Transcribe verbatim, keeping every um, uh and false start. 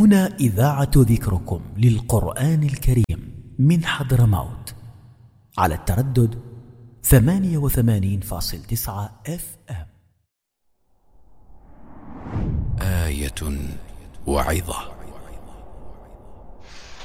هنا إذاعة ذكركم للقرآن الكريم من حضرموت على التردد ثمانية وثمانين فاصل تسعة اف ام. آية وعظة.